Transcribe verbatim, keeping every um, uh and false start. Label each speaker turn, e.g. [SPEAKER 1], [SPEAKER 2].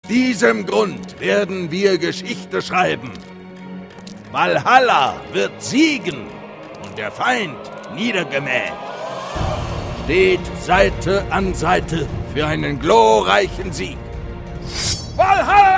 [SPEAKER 1] diesem Grund werden wir Geschichte schreiben. Valhalla wird siegen und der Feind niedergemäht. Steht Seite an Seite für einen glorreichen Sieg. Valhalla!